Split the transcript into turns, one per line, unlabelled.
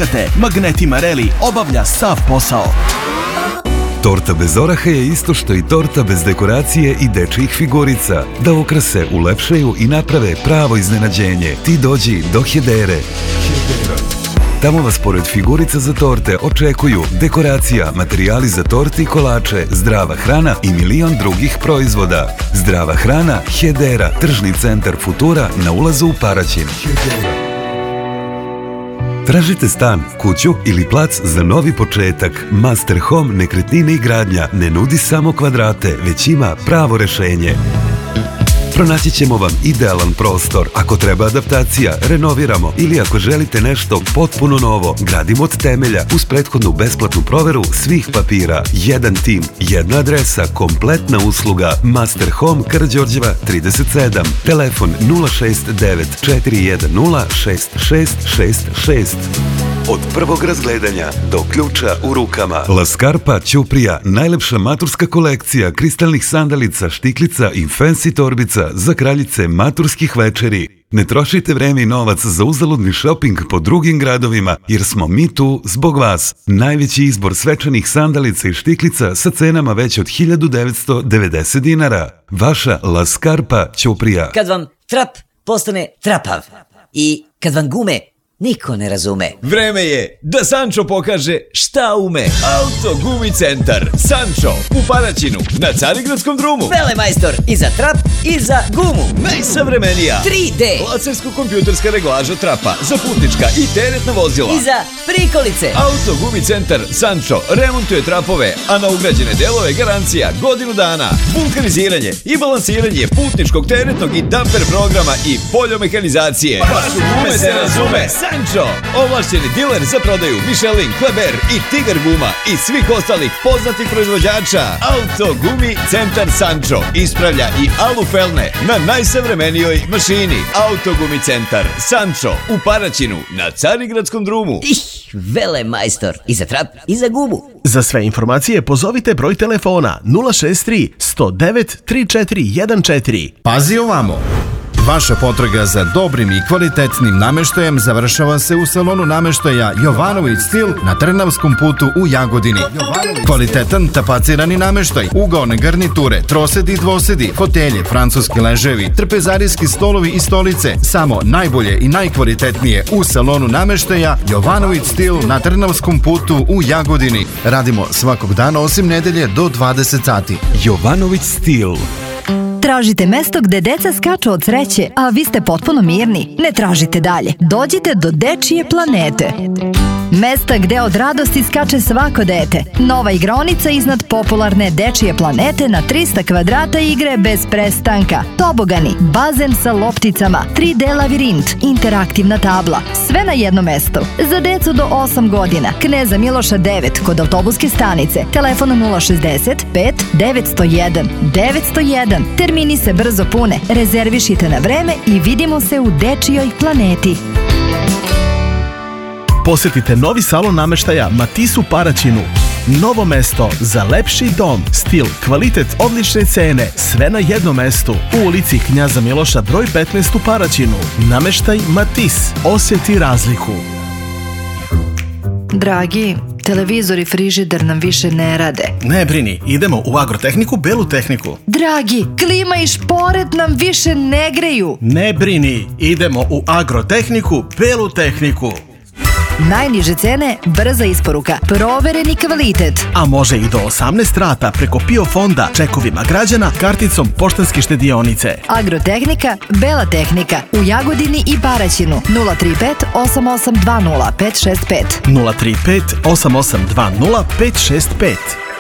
čekate? Magneti Marelli obavlja sav posao.
Torta bez oraha je isto što i torta bez dekoracije i dečjih figurica. Da ukrase, ulepšaju i naprave pravo iznenađenje. Ti dođi do Hedere. Tamo vas pored figurica za torte očekuju dekoracija, materijali za torte i kolače, zdrava hrana i milion drugih proizvoda. Zdrava hrana, Hedera, tržni centar Futura na ulazu u Paraćin. Tražite stan, kuću ili plac za novi početak. Master Home nekretnine i gradnja ne nudi samo kvadrate, već ima pravo rešenje. Pronaći ćemo vam idealan prostor. Ako treba adaptacija, renoviramo ili ako želite nešto potpuno novo, gradimo od temelja uz prethodnu besplatnu proveru svih papira. Jedan tim, jedna adresa, kompletna usluga. Master Home, Karađorđeva 37. Telefon 069 410 6666. Od prvog razgledanja do ključa u rukama. La Scarpa Ćuprija, najlepša maturska kolekcija kristalnih sandalica, štiklica i fancy torbica za kraljice maturskih večeri. Ne trošite vreme i novac za uzaludni šoping po drugim gradovima, jer smo mi tu zbog vas. Najveći izbor svečanih sandalica i štiklica sa cenama već od 1990 dinara. Vaša La Scarpa Ćuprija.
Kad vam trap postane trapav i kad vam gume niko ne razume.
Vreme je da Sancho pokaže šta ume. Auto Gumi Centar Sancho u Paraćinu na Carigradskom drumu.
Velemajstor i za trap i za gumu.
Najsavremenija
3D
lasersko-kompjuterska reglaža trapa za putnička i teretna vozila.
I za prikolice.
Auto Gumi Centar Sancho remontuje trapove, a na ugrađene delove garancija godinu dana. Vulkaniziranje i balansiranje putničkog, teretnog i damper programa i poljomehanizacije. Baš u gume se razume. Sancho, ovlašćeni diler za prodaju Michelin, Kleber i Tigar guma i svih ostalih poznatih proizvođača. Auto Gumi Centar Sancho ispravlja i alufelne na najsavremenijoj mašini. Auto Gumi Centar Sancho u Paraćinu na Carigradskom drumu.
Velemajstor i za trap i za gumu.
Za sve informacije pozovite broj telefona 063 109 3414.
Pazi ovamo! Vaša potraga za dobrim i kvalitetnim nameštajem završava se u salonu nameštaja Jovanović Stil na Trnavskom putu u Jagodini. Kvalitetan tapacirani nameštaj, ugaone garniture, trosedi i dvosedi, fotelje, francuski leževi, trpezarijski stolovi i stolice, samo najbolje i najkvalitetnije u salonu nameštaja Jovanović Stil na Trnavskom putu u Jagodini. Radimo svakog dana osim nedelje do 20 sati.
Jovanović Stil.
Tražite mesto gde deca skaču od sreće, a vi ste potpuno mirni? Ne tražite dalje. Dođite do Dečije planete. Mesta gde od radosti skače svako dete. Nova igraonica iznad popularne Dečije planete na 300 kvadrata igre bez prestanka. Tobogani, bazen sa lopticama, 3D lavirint, interaktivna tabla. Sve na jedno mesto. Za decu do 8 godina. Kneza Miloša 9 kod autobuske stanice. Telefon 065 901 901. Termini se brzo pune. Rezervišite na vreme i vidimo se u Dečijoj planeti.
Posjetite novi salon nameštaja Matis u Paraćinu. Novo mesto za lepši dom, stil, kvalitet, odlične cene, sve na jednom mestu. U ulici Knjaza Miloša broj 15 u Paraćinu. Nameštaj Matis. Osjeti razliku.
Dragi, televizor i frižider nam više ne rade.
Ne brini, idemo u Agrotehniku, Belu tehniku.
Dragi, klima i šporet nam više ne greju.
Ne brini, idemo u Agrotehniku, Belu tehniku.
Najniže cene, brza isporuka, provereni kvalitet.
A može i do 18 rata preko PIO fonda, čekovima građana, karticom Poštanske štedionice.
Agrotehnika, Bela tehnika u Jagodini i Paraćinu 035 8820 565.
035 8820 565.